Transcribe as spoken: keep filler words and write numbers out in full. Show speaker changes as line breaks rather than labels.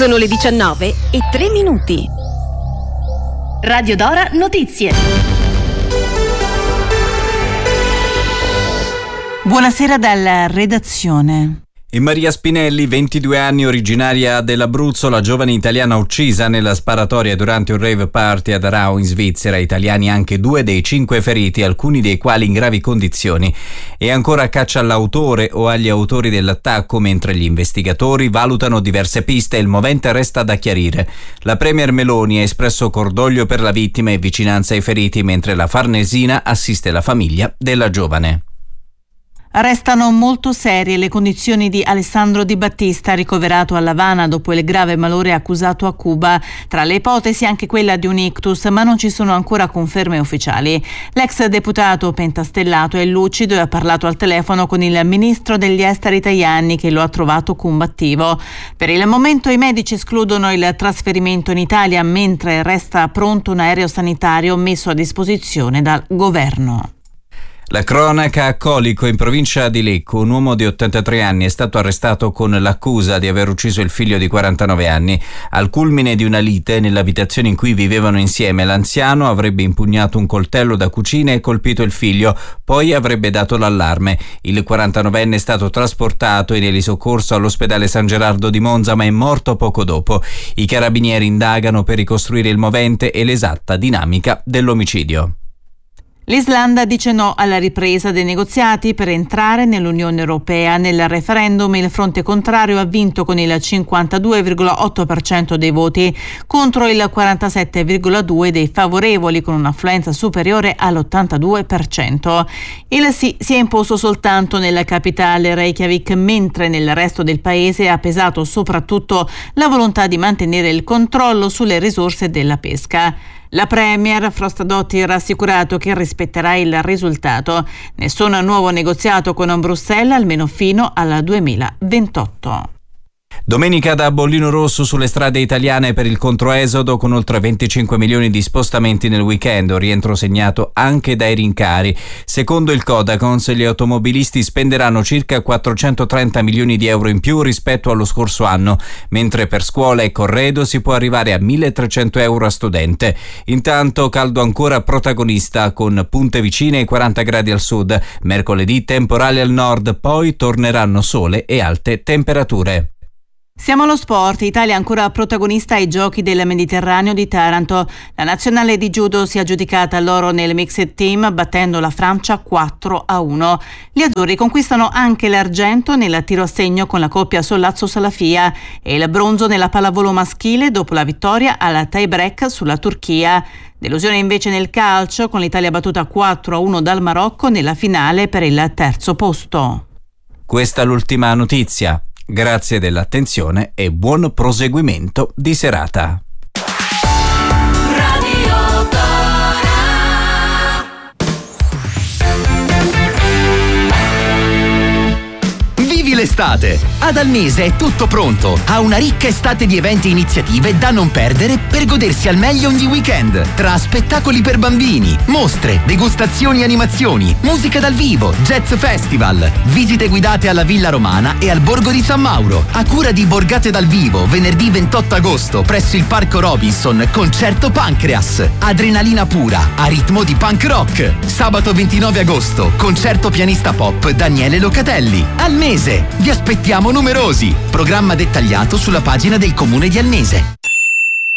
Sono le diciannove e tre minuti. Radio Dora Notizie.
Buonasera dalla redazione.
E Maria Spinelli, ventidue anni, originaria dell'Abruzzo, la giovane italiana uccisa nella sparatoria durante un rave party ad Aarau in Svizzera. Italiani anche due dei cinque feriti, alcuni dei quali in gravi condizioni. E ancora caccia all'autore o agli autori dell'attacco, mentre gli investigatori valutano diverse piste e il movente resta da chiarire. La premier Meloni ha espresso cordoglio per la vittima e vicinanza ai feriti, mentre la Farnesina assiste la famiglia della giovane.
Restano molto serie le condizioni di Alessandro Di Battista, ricoverato a L'Avana dopo il grave malore accusato a Cuba. Tra le ipotesi anche quella di un ictus, ma non ci sono ancora conferme ufficiali. L'ex deputato pentastellato è lucido e ha parlato al telefono con il ministro degli esteri Tajani, che lo ha trovato combattivo. Per il momento i medici escludono il trasferimento in Italia, mentre resta pronto un aereo sanitario messo a disposizione dal governo.
La cronaca a Colico, in provincia di Lecco. Un uomo di ottantatré anni è stato arrestato con l'accusa di aver ucciso il figlio di quarantanove anni. Al culmine di una lite nell'abitazione in cui vivevano insieme, l'anziano avrebbe impugnato un coltello da cucina e colpito il figlio, poi avrebbe dato l'allarme. Il quarantanovenne è stato trasportato in elisoccorso all'ospedale San Gerardo di Monza, ma è morto poco dopo. I carabinieri indagano per ricostruire il movente e l'esatta dinamica dell'omicidio.
L'Islanda dice no alla ripresa dei negoziati per entrare nell'Unione Europea. Nel referendum il fronte contrario ha vinto con il cinquantadue virgola otto per cento dei voti contro il quarantasette virgola due per cento dei favorevoli, con un'affluenza superiore all'ottantadue per cento. Il sì si è imposto soltanto nella capitale Reykjavik, mentre nel resto del paese ha pesato soprattutto la volontà di mantenere il controllo sulle risorse della pesca. La premier Frostadottir ha assicurato che rispetterà il risultato. Nessun nuovo negoziato con Bruxelles almeno fino al duemilaventotto.
Domenica da bollino rosso sulle strade italiane per il controesodo, con oltre venticinque milioni di spostamenti nel weekend, un rientro segnato anche dai rincari. Secondo il Codacons, gli automobilisti spenderanno circa quattrocentotrenta milioni di euro in più rispetto allo scorso anno, mentre per scuola e corredo si può arrivare a milletrecento euro a studente. Intanto caldo ancora protagonista, con punte vicine ai quaranta gradi al sud. Mercoledì temporale al nord, poi torneranno sole e alte temperature.
Siamo allo sport. Italia ancora protagonista ai Giochi del Mediterraneo di Taranto. La nazionale di judo si è aggiudicata l'oro nel mixed team, battendo la Francia quattro a uno. Gli azzurri conquistano anche l'argento nel tiro a segno con la coppia Sollazzo-Salafia e il bronzo nella pallavolo maschile dopo la vittoria alla tie break sulla Turchia. Delusione invece nel calcio, con l'Italia battuta quattro a uno dal Marocco nella finale per il terzo posto.
Questa è l'ultima notizia. Grazie dell'attenzione e buon proseguimento di serata.
L'estate. Ad Almese è tutto pronto. Ha una ricca estate di eventi e iniziative da non perdere per godersi al meglio ogni weekend. Tra spettacoli per bambini, mostre, degustazioni e animazioni, musica dal vivo, jazz festival, visite guidate alla Villa Romana e al Borgo di San Mauro. A cura di Borgate dal Vivo, venerdì ventotto agosto presso il Parco Robinson, concerto Pancreas. Adrenalina pura, a ritmo di punk rock. Sabato ventinove agosto, concerto pianista pop Daniele Locatelli. Almese. Vi aspettiamo numerosi. Programma dettagliato sulla pagina del Comune di Almese.